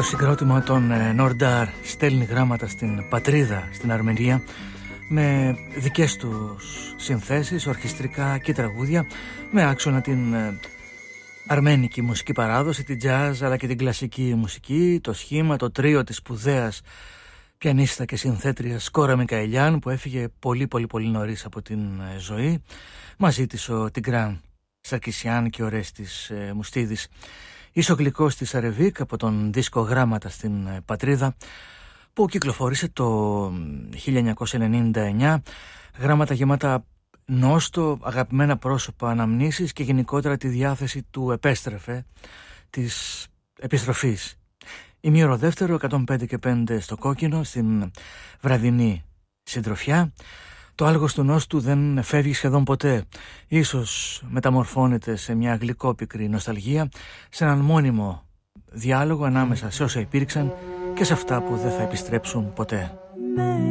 Το συγκρότημα των Νορντάρ στέλνει γράμματα στην πατρίδα, στην Αρμενία, με δικές τους συνθέσεις, ορχιστρικά και τραγούδια, με άξονα την αρμένικη μουσική παράδοση, την jazz αλλά και την κλασική μουσική, το σχήμα, το τρίο της σπουδαίας πιανίστα και συνθέτριας Κόρα Μικαηλιάν, που έφυγε πολύ νωρίς από την ζωή. Μαζί της ο Τιγκράν Σαρκισιάν και ο Ρέστης Μουστίδης. Ισογλυκός της Αρεβίκ από τον δίσκο Γράμματα στην πατρίδα, που κυκλοφόρησε το 1999. Γράμματα γεμάτα νόστο, αγαπημένα πρόσωπα, αναμνήσεις και γενικότερα τη διάθεση του επέστρεφε, της επιστροφής. Ημιωροδεύτερο, 105 και 5 στο κόκκινο, στην βραδινή συντροφιά. Το άλγος του νόστου δεν φεύγει σχεδόν ποτέ. Ίσως μεταμορφώνεται σε μια γλυκόπικρη νοσταλγία, σε έναν μόνιμο διάλογο ανάμεσα σε όσα υπήρξαν και σε αυτά που δεν θα επιστρέψουν ποτέ.